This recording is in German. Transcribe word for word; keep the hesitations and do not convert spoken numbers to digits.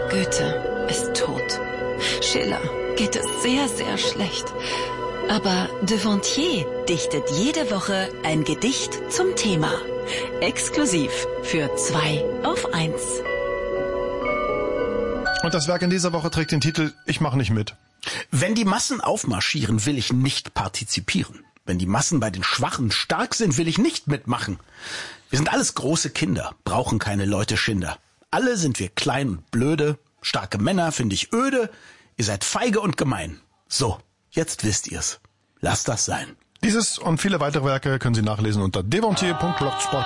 Goethe ist tot. Schiller geht es sehr, sehr schlecht. Aber Devontier dichtet jede Woche ein Gedicht zum Thema. Exklusiv für zwei auf eins. Und das Werk in dieser Woche trägt den Titel Ich mach nicht mit. Wenn die Massen aufmarschieren, will ich nicht partizipieren. Wenn die Massen bei den Schwachen stark sind, will ich nicht mitmachen. Wir sind alles große Kinder, brauchen keine Leute Schinder. Alle sind wir klein und blöde, starke Männer finde ich öde, ihr seid feige und gemein. So, jetzt wisst ihr's. Lasst das sein. Dieses und viele weitere Werke können Sie nachlesen unter devontier punkt blogspot